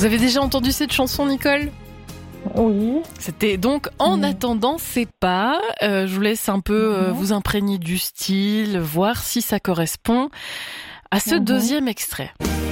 Vous avez déjà entendu cette chanson, Nicole ? Oui. C'était donc En attendant ses pas. Je vous laisse un peu vous imprégner du style, voir si ça correspond à ce deuxième extrait.